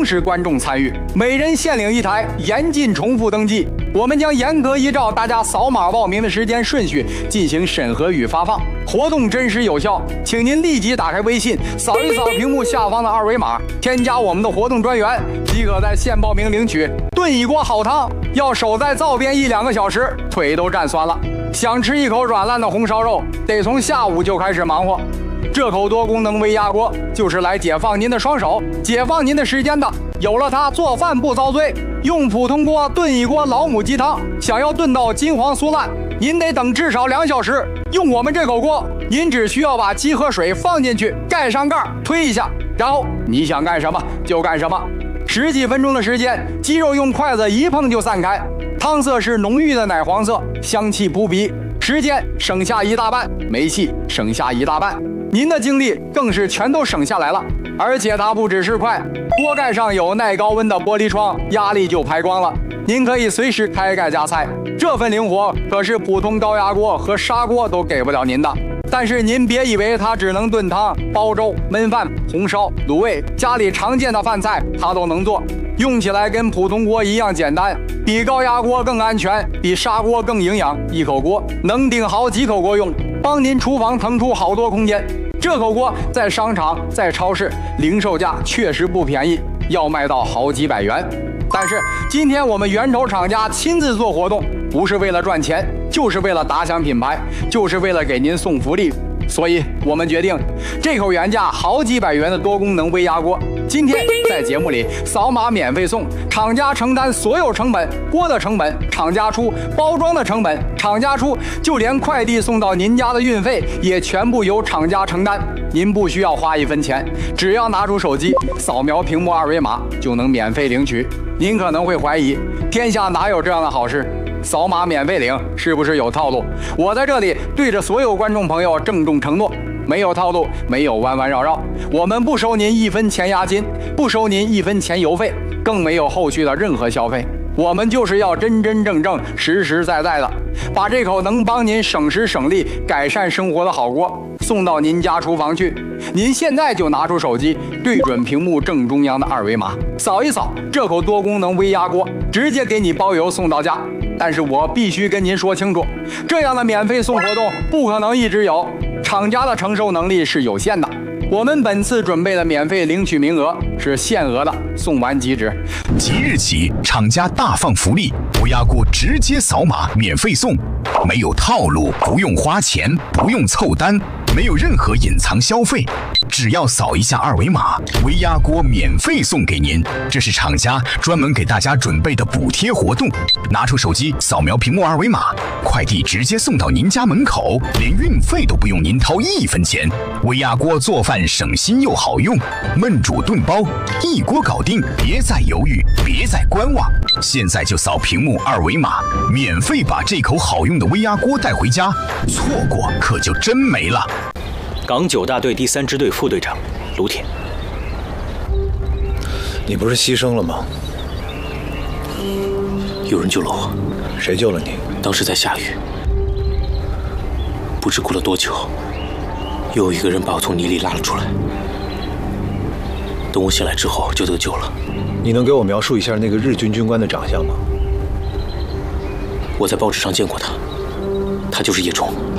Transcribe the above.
时观众参与，每人限领1台，严禁重复登记。我们将严格依照大家扫码报名的时间顺序进行审核与发放，活动真实有效，请您立即打开微信，扫一扫屏幕下方的2维码，添加我们的活动专员，即可在线报名领取炖一锅好汤。要守在灶边1-2个小时，腿都站酸了。想吃一口软烂的红烧肉，得从下午就开始忙活。这口多功能微压锅就是来解放您的双手，解放您的时间的。有了它，做饭不遭罪。用普通锅炖一锅老母鸡汤，想要炖到金黄酥烂，您得等至少2小时。用我们这口锅，您只需要把鸡和水放进去，盖上盖，推一下，然后你想干什么就干什么。10几分钟的时间，鸡肉用筷子一碰就散开，汤色是浓郁的奶黄色，香气扑鼻，时间省下1大半，煤气省下1大半，您的精力更是全都省下来了。而且它不只是快，锅盖上有耐高温的玻璃窗，压力就排光了，您可以随时开盖加菜，这份灵活可是普通高压锅和砂锅都给不了您的。但是您别以为它只能炖汤、煲粥、焖饭、红烧、卤味，家里常见的饭菜它都能做，用起来跟普通锅一样简单，比高压锅更安全，比砂锅更营养。一口锅能顶好几口锅用，帮您厨房腾出好多空间。这口锅在商场、在超市零售价确实不便宜，要卖到好几百元。但是今天我们源头厂家亲自做活动，不是为了赚钱，就是为了打响品牌，就是为了给您送福利。所以我们决定，这口原价好几百元的多功能微压锅，今天在节目里扫码免费送，厂家承担所有成本，锅的成本厂家出，包装的成本厂家出，就连快递送到您家的运费也全部由厂家承担。您不需要花1分钱，只要拿出手机扫描屏幕2维码就能免费领取。您可能会怀疑，天下哪有这样的好事？扫码免费领是不是有套路？我在这里对着所有观众朋友郑重承诺，没有套路，没有弯弯绕绕，我们不收您1分钱押金，不收您1分钱邮费，更没有后续的任何消费。我们就是要真真正正、实实在在的把这口能帮您省时省力、改善生活的好锅送到您家厨房去。您现在就拿出手机，对准屏幕正中央的2维码，扫一扫这口多功能微压锅，直接给你包邮送到家。但是我必须跟您说清楚，这样的免费送活动不可能一直有，厂家的承受能力是有限的。我们本次准备的免费领取名额是限额的，送完即止。 即日起，厂家大放福利，微压锅直接扫码免费送，没有套路，不用花钱，不用凑单，没有任何隐藏消费，只要扫一下2维码，微压锅免费送给您。这是厂家专门给大家准备的补贴活动，拿出手机扫描屏幕2维码，快递直接送到您家门口，连运费都不用您掏1分钱。微压锅做饭省心又好用，焖煮炖煲一锅搞定，别再犹豫，别再观望，现在就扫屏幕2维码，免费把这口好用的微压锅带回家，错过可就真没了。 港9大队第3支队副队长卢铁， 你不是牺牲了吗？ 有人救了我。 谁救了你？ 当时在下雨，不知过了多久，又有一个人把我从泥里拉了出来。等我醒来之后就得救了。 你能给我描述一下那个日军军官的长相吗？ 我在报纸上见过他，他就是叶冲。